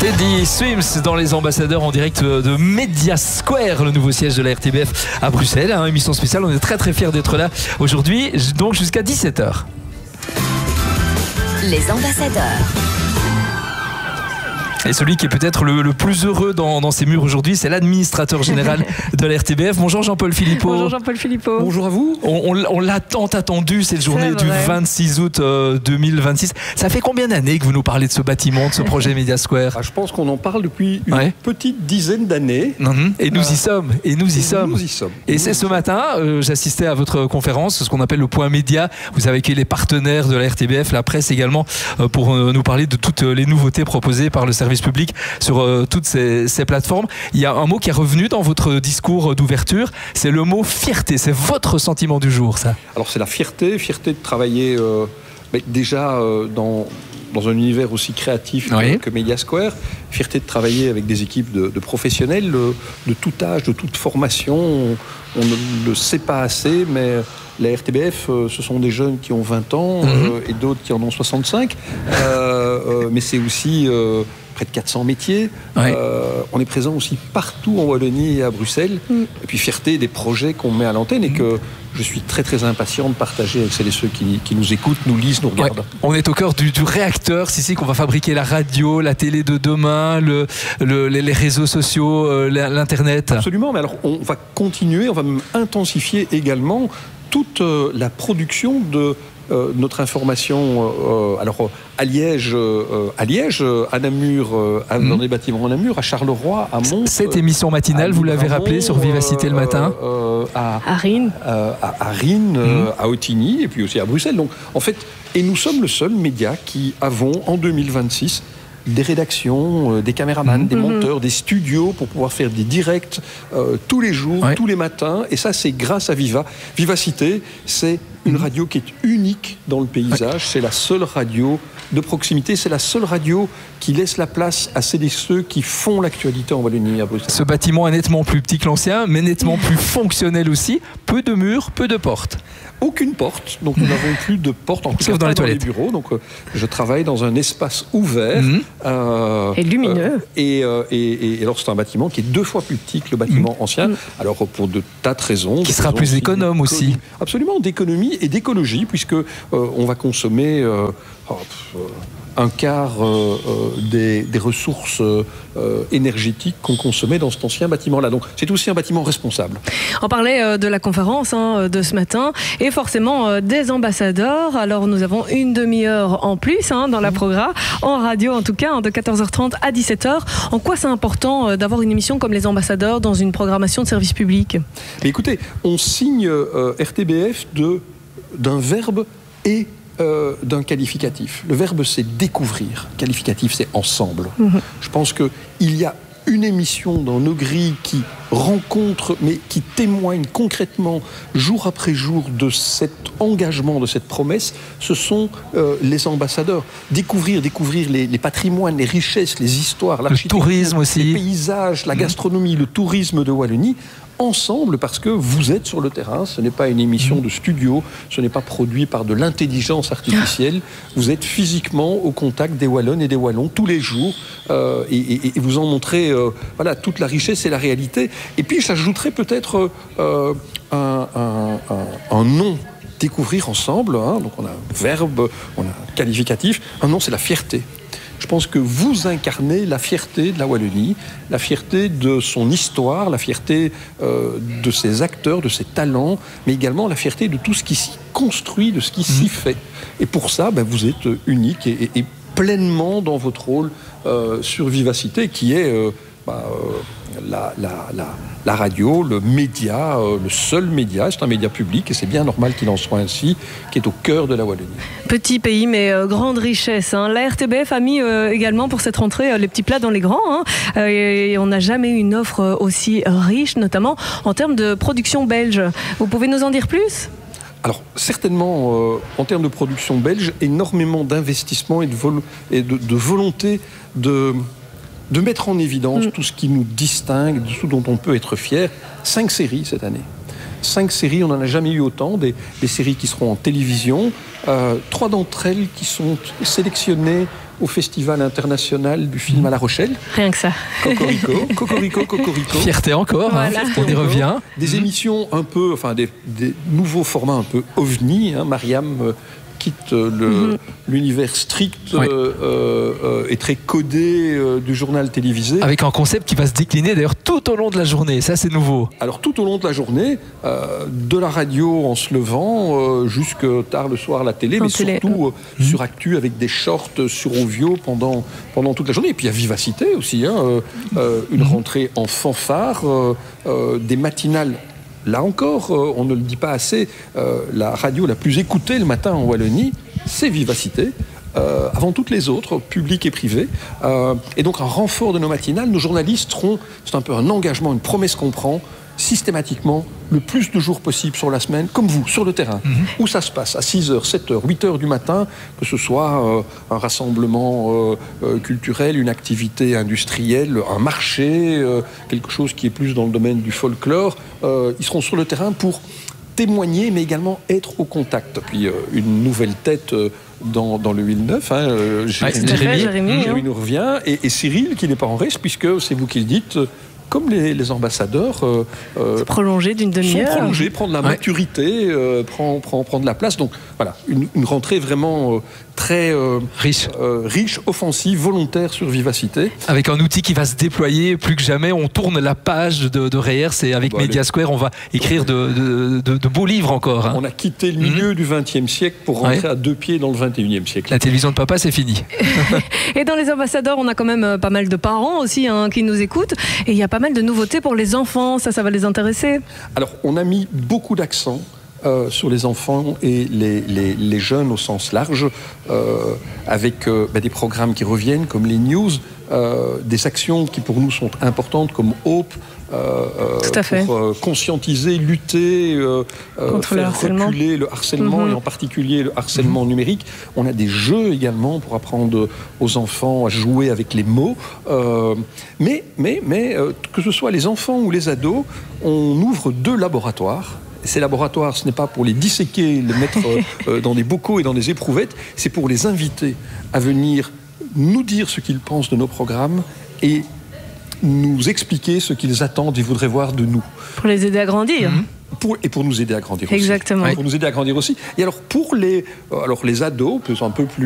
Teddy Swims dans Les Ambassadeurs en direct de Media Square, le nouveau siège de la RTBF à Bruxelles. Émission spéciale, on est très très fiers d'être là aujourd'hui, donc jusqu'à 17h. Les Ambassadeurs. Et celui qui est peut-être le plus heureux dans ces murs aujourd'hui, c'est l'administrateur général de la RTBF. Bonjour Jean-Paul Philippot. Bonjour Jean-Paul Philippot. Bonjour à vous. On l'a tant attendu, cette journée du 26 août 2026. Ça fait combien d'années que vous nous parlez de ce bâtiment, de ce projet Media Square ? Je pense qu'on en parle depuis une petite dizaine d'années. Et nous y sommes. Nous y sommes. Et c'est ce matin, j'assistais à votre conférence, ce qu'on appelle le point média. Vous avez accueilli les partenaires de la RTBF, la presse également, pour nous parler de toutes les nouveautés proposées par le service public sur toutes ces plateformes. Il y a un mot qui est revenu dans votre discours d'ouverture, c'est le mot fierté. C'est votre sentiment du jour, ça? Alors c'est la fierté de travailler déjà dans un univers aussi créatif que Media Square, fierté de travailler avec des équipes de professionnels de tout âge, de toute formation. On ne le sait pas assez, mais la RTBF, ce sont des jeunes qui ont 20 ans et d'autres qui en ont 65. Mais c'est aussi près de 400 métiers. On est présent aussi partout en Wallonie et à Bruxelles. Et puis fierté des projets qu'on met à l'antenne et que je suis très très impatient de partager avec celles et ceux qui nous écoutent, nous lisent, nous regardent. On est au cœur du réacteur, c'est ici qu'on va fabriquer la radio, la télé de demain, les réseaux sociaux, l'Internet. Absolument, mais alors on va continuer, on va même intensifier également toute la production de notre information, à Liège, à Namur, dans des bâtiments à Namur, à Charleroi, à Mons. Cette émission matinale, vous l'avez rappelé sur Vivacité le matin. À Rhine. À Rhine, à Ottigny, et puis aussi à Bruxelles. Donc, en fait, et nous sommes le seul média qui avons, en 2026, des rédactions, des caméramans, des monteurs, des studios pour pouvoir faire des directs tous les jours, tous les matins. Et ça, c'est grâce à Vivacité. C'est une radio qui est unique dans le paysage. C'est la seule radio de proximité. C'est la seule radio qui laisse la place à celles et ceux qui font l'actualité en Wallonie à Bruxelles. Ce bâtiment est nettement plus petit que l'ancien, mais nettement plus fonctionnel aussi. Peu de murs, peu de portes. Aucune porte, donc nous n'avons plus de porte, en tout cas dans les toilettes. Les bureaux. Donc je travaille dans un espace ouvert et lumineux. Et alors c'est un bâtiment qui est 2 fois plus petit que le bâtiment ancien. Alors pour de tas de raisons. Qui sera plus économe aussi. Absolument, d'économie et d'écologie, puisque on va consommer un quart des ressources énergétiques qu'on consommait dans cet ancien bâtiment-là. Donc c'est aussi un bâtiment responsable. On parlait de la conférence de ce matin et forcément des ambassadeurs. Alors nous avons une demi-heure en plus dans la programme, en radio en tout cas, de 14h30 à 17h. En quoi c'est important d'avoir une émission comme les ambassadeurs dans une programmation de service public? Mais écoutez, on signe RTBF d'un verbe et d'un qualificatif. Le verbe, c'est découvrir. Qualificatif, c'est ensemble. Je pense qu'il y a une émission dans nos grilles qui rencontre, mais qui témoigne concrètement, jour après jour, de cet engagement, de cette promesse. Ce sont les ambassadeurs. Découvrir les patrimoines, les richesses, les histoires, l'architecture, le tourisme aussi, les paysages, la gastronomie, le tourisme de Wallonie, ensemble, parce que vous êtes sur le terrain. Ce n'est pas une émission de studio, ce n'est pas produit par de l'intelligence artificielle. Vous êtes physiquement au contact des Wallonnes et des Wallons tous les jours et vous en montrez toute la richesse et la réalité. Et puis j'ajouterais peut-être un nom. Découvrir ensemble, donc on a un verbe, on a un qualificatif. Un nom, c'est la fierté. Je pense que vous incarnez la fierté de la Wallonie, la fierté de son histoire, la fierté de ses acteurs, de ses talents, mais également la fierté de tout ce qui s'y construit, de ce qui s'y fait. Et pour ça, vous êtes unique et pleinement dans votre rôle sur Vivacité, qui est la radio, le média, le seul média, c'est un média public et c'est bien normal qu'il en soit ainsi, qui est au cœur de la Wallonie. Petit pays mais grande richesse. La RTBF a mis également pour cette rentrée les petits plats dans les grands. Et on n'a jamais eu une offre aussi riche, notamment en termes de production belge. Vous pouvez nous en dire plus ? Alors, certainement, en termes de production belge, énormément d'investissement et de volonté de mettre en évidence tout ce qui nous distingue, tout dont on peut être fier. 5 séries cette année. 5 séries, on n'en a jamais eu autant, des séries qui seront en télévision. 3 d'entre elles qui sont sélectionnées au Festival international du film à La Rochelle. Rien que ça. Cocorico. Fierté encore, voilà. On y revient. Des émissions un peu, enfin des nouveaux formats un peu ovni. Mariam quitte l'univers strict et très codé du journal télévisé. Avec un concept qui va se décliner d'ailleurs tout au long de la journée, ça c'est nouveau. Alors tout au long de la journée, de la radio en se levant jusque tard le soir la télé, mais surtout sur Actu avec des shorts sur Ovio pendant toute la journée. Et puis il y a Vivacité aussi, une rentrée en fanfare, des matinales. Là encore, on ne le dit pas assez, la radio la plus écoutée le matin en Wallonie, c'est Vivacité, avant toutes les autres, publiques et privées. Et donc un renfort de nos matinales, nos journalistes seront, c'est un peu un engagement, une promesse qu'on prend, systématiquement, le plus de jours possible sur la semaine, comme vous, sur le terrain, où ça se passe, à 6h, 7h, 8h du matin, que ce soit un rassemblement culturel, une activité industrielle, un marché, quelque chose qui est plus dans le domaine du folklore, ils seront sur le terrain pour témoigner, mais également être au contact. Puis une nouvelle tête dans le 8-9, Jérémy nous revient, et Cyril, qui n'est pas en reste, puisque c'est vous qui le dites, comme les ambassadeurs, prolonger d'une demi-heure, prendre la maturité, prendre la place. Donc voilà, une rentrée vraiment très riche, offensive, volontaire sur Vivacité. Avec un outil qui va se déployer plus que jamais. On tourne la page de REER, c'est avec Mediasquare, on va écrire de beaux livres encore. On a quitté le milieu du XXe siècle pour rentrer à 2 pieds dans le XXIe siècle. La télévision de papa, c'est fini. Et dans les ambassadeurs, on a quand même pas mal de parents aussi qui nous écoutent. Et il y a pas mal de nouveautés pour les enfants. Ça va les intéresser. Alors, on a mis beaucoup d'accent sur les enfants et les jeunes au sens large, avec des programmes qui reviennent comme les news, des actions qui pour nous sont importantes comme Hope, pour conscientiser, lutter, contre faire reculer le harcèlement et en particulier le harcèlement numérique. On a des jeux également pour apprendre aux enfants à jouer avec les mots. Mais que ce soit les enfants ou les ados, on ouvre 2 laboratoires. Ces laboratoires, ce n'est pas pour les disséquer, les mettre dans des bocaux et dans des éprouvettes, c'est pour les inviter à venir nous dire ce qu'ils pensent de nos programmes et nous expliquer ce qu'ils attendent et voudraient voir de nous. Pour les aider à grandir. Pour nous aider à grandir Exactement. aussi. Pour nous aider à grandir aussi. Et alors pour les ados, un peu plus